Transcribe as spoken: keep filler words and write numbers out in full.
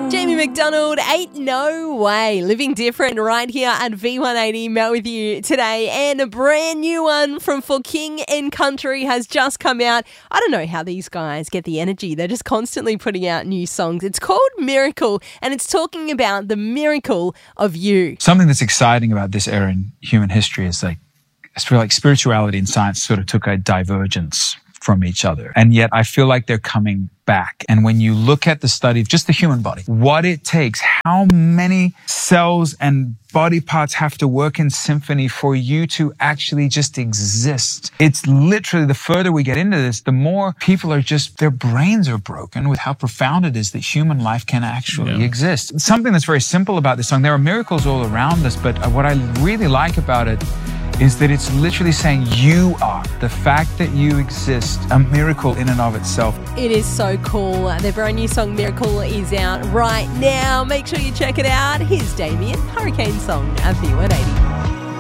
Jamie McDonald, Ain't No Way. Living Different right here at V one eighty. Met with you today. And a brand new one from For King and Country has just come out. I don't know how these guys get the energy. They're just constantly putting out new songs. It's called Miracle, and it's talking about the miracle of you. Something that's exciting about this era in human history is like, I feel like spirituality and science sort of took a divergence from each other. And yet I feel like they're coming back. And when you look at the study of just the human body, what it takes, how many cells and body parts have to work in symphony for you to actually just exist. It's literally, the further we get into this, the more people are just, their brains are broken with how profound it is that human life can actually yeah. exist. Something that's very simple about this song, there are miracles all around us, but what I really like about it is that it's literally saying you are. The fact that you exist, a miracle in and of itself. It is so cool. Their brand new song Miracle is out right now. Make sure you check it out. Here's Damien, Hurricane Song at V one eighty.